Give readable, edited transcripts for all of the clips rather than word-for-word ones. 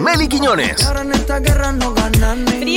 Meli Quiñones. Frío.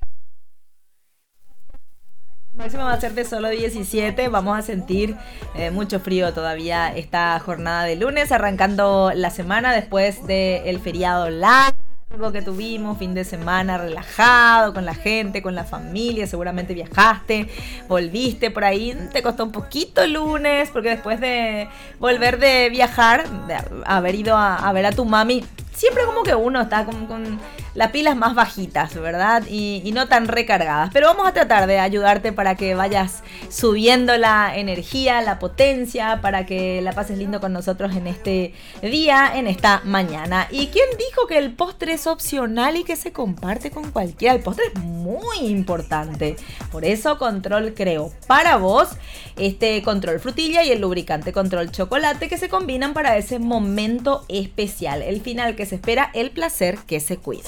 El máximo va a ser de solo 17. Vamos a sentir mucho frío todavía esta jornada de lunes, arrancando la semana después del feriado largo que tuvimos, fin de semana relajado con la gente, con la familia. Seguramente viajaste, volviste por ahí, te costó un poquito el lunes, porque después de volver de viajar, de haber ido a ver a tu mami, siempre como que uno está con las pilas más bajitas, ¿verdad? Y no tan recargadas. Pero vamos a tratar de ayudarte para que vayas subiendo la energía, la potencia, para que la pases lindo con nosotros en este día, en esta mañana. ¿Y quién dijo que el postre es opcional y que se comparte con cualquiera? El postre es muy importante. Por eso Control creó para vos este Control Frutilla y el lubricante Control Chocolate, que se combinan para ese momento especial, el final que se espera, el placer que se cuida.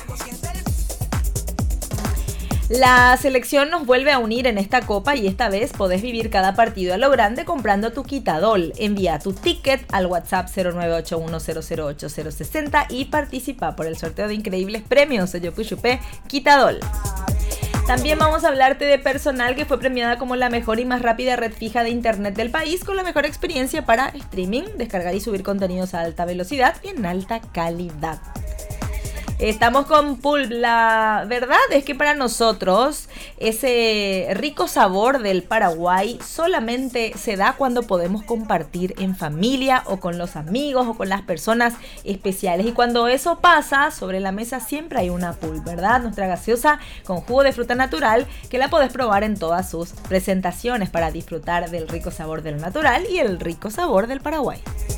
La selección nos vuelve a unir en esta copa y esta vez podés vivir cada partido a lo grande comprando tu Quitadol. Envía tu ticket al WhatsApp 0981008060 y participa por el sorteo de increíbles premios. Yo Puyupé Quitadol. También vamos a hablarte de Personal, que fue premiada como la mejor y más rápida red fija de internet del país, con la mejor experiencia para streaming, descargar y subir contenidos a alta velocidad y en alta calidad. Estamos con Pulp. La verdad es que para nosotros ese rico sabor del Paraguay solamente se da cuando podemos compartir en familia o con los amigos o con las personas especiales. Y cuando eso pasa, sobre la mesa siempre hay una Pulp, ¿verdad? Nuestra gaseosa con jugo de fruta natural, que la podés probar en todas sus presentaciones para disfrutar del rico sabor del natural y el rico sabor del Paraguay.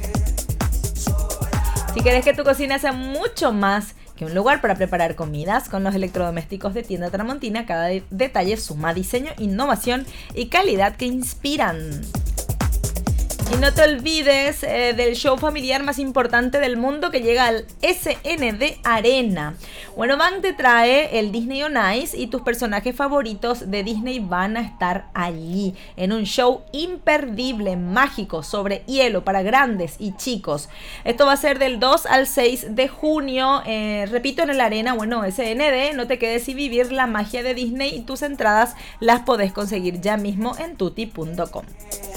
Si querés que tu cocina sea mucho más que un lugar para preparar comidas, con los electrodomésticos de Tienda Tramontina, cada detalle suma diseño, innovación y calidad que inspiran. Y no te olvides del show familiar más importante del mundo, que llega al SND Arena. Bueno, Bank te trae el Disney on Ice y tus personajes favoritos de Disney van a estar allí en un show imperdible, mágico, sobre hielo para grandes y chicos. Esto va a ser del 2 al 6 de junio, repito, en el Arena, bueno, SND. No te quedes sin vivir la magia de Disney y tus entradas las podés conseguir ya mismo en tuti.com.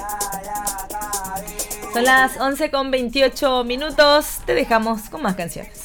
Son las 11:28. Te dejamos con más canciones.